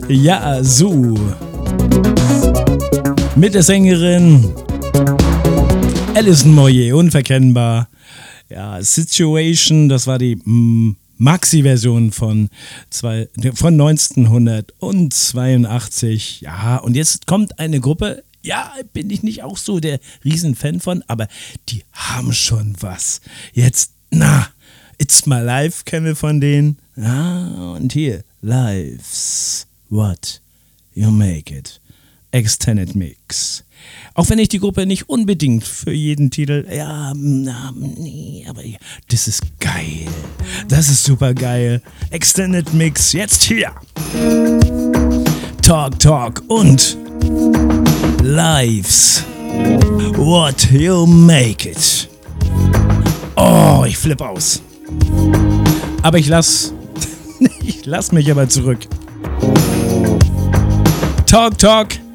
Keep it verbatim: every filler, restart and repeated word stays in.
Ja, so. Mit der Sängerin Alison Moyet, unverkennbar. Ja, Situation, das war die mm, Maxi-Version von, zwei, von neunzehnhundertzweiundachtzig. Ja, und jetzt kommt eine Gruppe, ja, bin ich nicht auch so der Riesenfan von, aber die haben schon was. Jetzt, na, It's My Life kennen wir von denen. Ah, und hier, Life's What You Make It. Extended Mix. Auch wenn ich die Gruppe nicht unbedingt für jeden Titel, ja, na, nee, aber das ist geil. Das ist super geil. Extended Mix, jetzt hier. Talk, Talk und Lives. What You Make It. Oh, ich flipp aus. Aber ich lass, ich lass mich aber zurück. Talk, Talk.